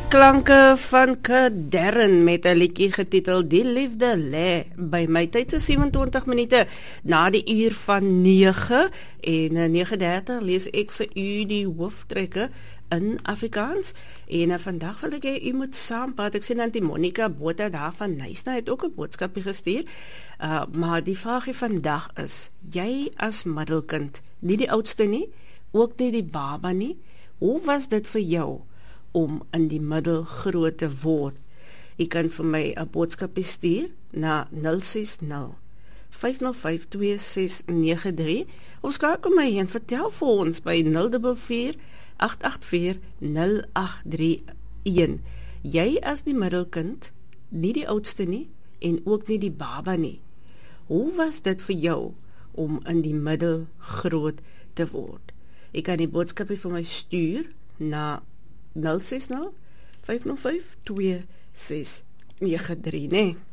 Klanke van Kadern met 'n liedjie getiteld Die Liefde Lê. By my tyd so 27 minute na die uur van 9 en 9:30 lees ek vir u die hooftrekke in Afrikaans. En vandag wil ek hê u moet saampraat. Ek sien Auntie Monica Botha daar van Nysna het ook 'n boodskapie gestuur. Maar die vraagie vandag is: jy as middelkind, nie die oudste nie, ook nie die baba nie, hoe was dit vir jou om in die middel groot te word? Jy kan vir my 'n boodskapie stuur na 060 505 2693 of skakel my en vertel vir ons by 044 884 0831. Jy as die middelkind, nie die oudste nie en ook nie die baba nie. Hoe was dit vir jou om in die middel groot te word? Jy kan die boodskapie vir my stuur na 060 505 2693, nee.